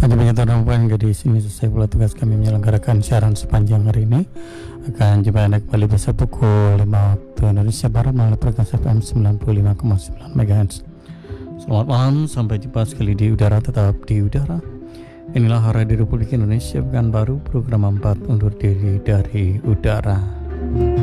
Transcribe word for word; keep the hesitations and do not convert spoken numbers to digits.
Banyak orang di sini selesai pula tugas kami menyelenggarakan siaran sepanjang hari ini. Akan jumpa Anda kembali besok pukul lima waktu Indonesia Barat melalui frekuensi F M sembilan puluh lima koma sembilan megahertz. Selamat malam, sampai jumpa sekali di udara, tetap di udara. Inilah Radio Republik Indonesia Pekanbaru, program empat undur diri dari udara.